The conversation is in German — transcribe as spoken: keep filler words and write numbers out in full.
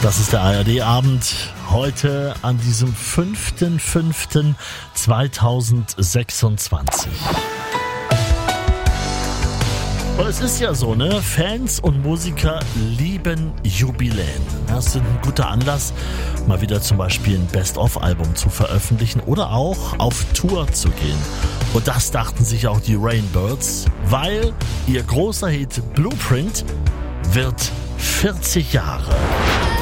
Das ist der A R D-Abend heute an diesem fünften fünften zweitausendsechsundzwanzig. Und es ist ja so, ne? Fans und Musiker lieben Jubiläen. Das ist ein guter Anlass, mal wieder zum Beispiel ein Best-of-Album zu veröffentlichen oder auch auf Tour zu gehen. Und das dachten sich auch die Rainbirds, weil ihr großer Hit Blueprint wird vierzig Jahre.